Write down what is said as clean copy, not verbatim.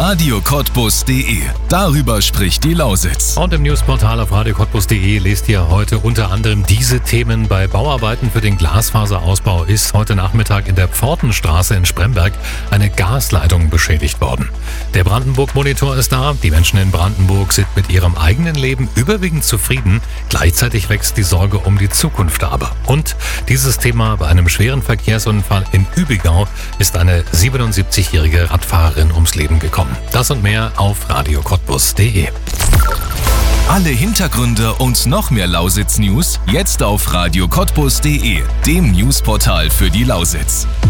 radiocottbus.de. Darüber spricht die Lausitz. Und im Newsportal auf radiocottbus.de lest ihr heute unter anderem diese Themen. Bei Bauarbeiten für den Glasfaserausbau ist heute Nachmittag in der Pfortenstraße in Spremberg eine Gasleitung beschädigt worden. Der Brandenburg-Monitor ist da. Die Menschen in Brandenburg sind mit ihrem eigenen Leben überwiegend zufrieden. Gleichzeitig wächst die Sorge um die Zukunft aber. Und dieses Thema: bei einem schweren Verkehrsunfall in Übigau ist eine 77-jährige Radfahrerin ums Leben gekommen. Das und mehr auf radiocottbus.de. Alle Hintergründe und noch mehr Lausitz-News jetzt auf radiocottbus.de, dem Newsportal für die Lausitz.